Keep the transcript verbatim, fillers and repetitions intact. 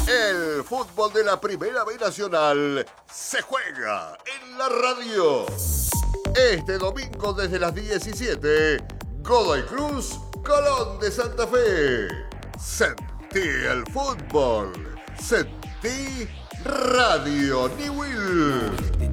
El fútbol de la Primera B Nacional se juega en la radio. Este domingo desde las diecisiete, Godoy Cruz, Colón de Santa Fe. Sentí el fútbol. Sentí Radio Newell.